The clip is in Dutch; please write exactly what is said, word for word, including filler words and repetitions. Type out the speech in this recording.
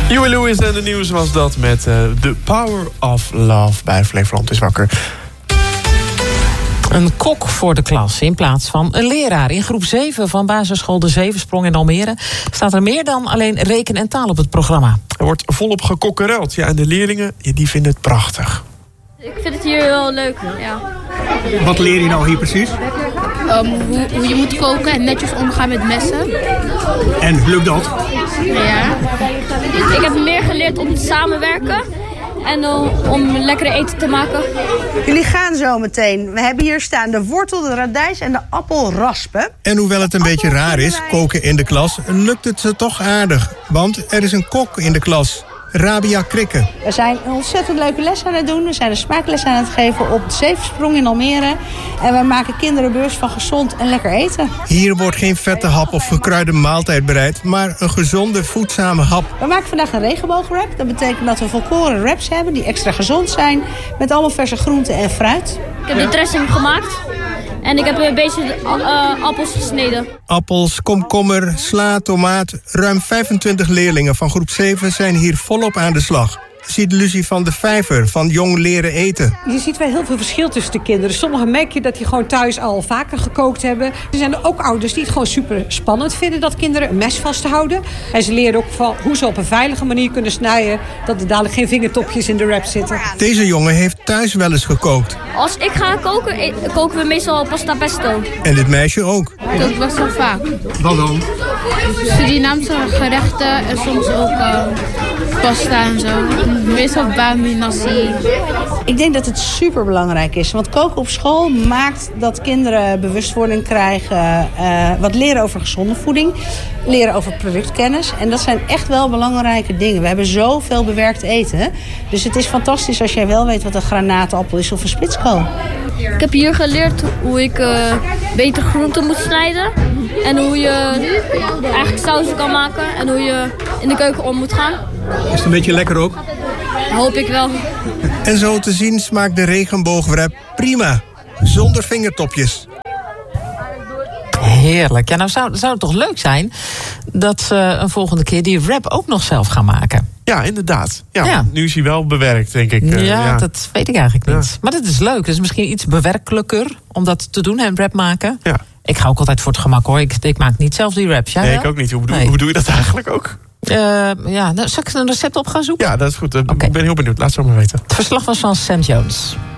Huey Lewis en de nieuws was dat met uh, The Power of Love bij Flevoland is wakker. Een kok voor de klas in plaats van een leraar. In groep zeven van basisschool De Zevensprong in Almere staat er meer dan alleen reken en taal op het programma. Er wordt volop gekokkereld. Ja, en de leerlingen die vinden het prachtig. Ik vind het hier wel leuk, ja. Wat leer je nou hier precies? Um, hoe, hoe je moet koken en netjes omgaan met messen. En lukt dat? Ja. Ik heb meer geleerd om te samenwerken en uh, om lekkere eten te maken. Jullie gaan zo meteen. We hebben hier staan de wortel, de radijs en de appelraspen. En hoewel het een beetje raar is, koken in de klas, lukt het ze toch aardig. Want er is een kok in de klas. Rabia Krikke. We zijn een ontzettend leuke les aan het doen. We zijn een smaakles aan het geven op de Zevensprong in Almere. En wij maken kinderen bewust van gezond en lekker eten. Hier wordt geen vette hap of gekruide maaltijd bereid, maar een gezonde, voedzame hap. We maken vandaag een regenboogwrap. Dat betekent dat we volkoren wraps hebben die extra gezond zijn. Met allemaal verse groenten en fruit. Ik heb de dressing gemaakt. En ik heb een beetje uh, appels gesneden. Appels, komkommer, sla, tomaat. Ruim vijfentwintig leerlingen van groep zeven zijn hier volop aan de slag. Ziet Lucie van de Vijver van Jong Leren Eten. Je ziet wel heel veel verschil tussen de kinderen. Sommigen merk je dat die gewoon thuis al vaker gekookt hebben. Er zijn er ook ouders die het gewoon super spannend vinden dat kinderen een mes vasthouden. En ze leren ook van hoe ze op een veilige manier kunnen snijden, dat er dadelijk geen vingertopjes in de wrap zitten. Deze jongen heeft thuis wel eens gekookt. Als ik ga koken, e- koken we meestal pasta pesto. En dit meisje ook. Ik kook best wel vaak. Wat dan? Surinaamse gerechten en soms ook uh, pasta en zo. Meestal bami, nasi. Ik denk dat het super belangrijk is. Want koken op school maakt dat kinderen bewustwording krijgen. Uh, wat leren over gezonde voeding. Leren over productkennis. En dat zijn echt wel belangrijke dingen. We hebben zoveel bewerkt eten. Dus het is fantastisch als jij wel weet wat een granaatappel is of een spitskool. Ik heb hier geleerd hoe ik uh, beter groenten moet snijden. En hoe je eigenlijk sausen kan maken. En hoe je in de keuken om moet gaan. Is het een beetje lekker ook? Hoop ik wel. En zo te zien smaakt de regenboogwrap prima. Zonder vingertopjes. Heerlijk. Ja, nou zou, zou het toch leuk zijn dat ze een volgende keer die wrap ook nog zelf gaan maken. Ja, inderdaad. Ja, Ja. Nu is hij wel bewerkt, denk ik. Ja, Uh, ja. dat weet ik eigenlijk niet. Ja. Maar dat is leuk. Dat is misschien iets bewerkelijker om dat te doen, een wrap maken. Ja. Ik ga ook altijd voor het gemak, hoor. Ik, ik maak niet zelf die wraps. Jij Nee, wel? ik ook niet. Hoe bedoel, Nee. hoe doe je dat eigenlijk ook? Uh, ja, nou, zal ik een recept op gaan zoeken? Ja, dat is goed. Uh, Oké. Ik ben heel benieuwd. Laat het zo maar weten. Het verslag was van Sam Jones.